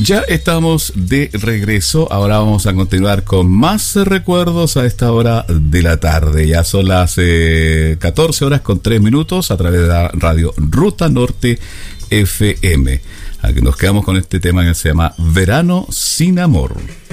Ya estamos de regreso. Ahora vamos a continuar con más recuerdos a esta hora de la tarde. Ya son las 14 horas con 3 minutos a través de la radio Ruta Norte FM. Aquí nos quedamos con este tema que se llama Verano sin amor.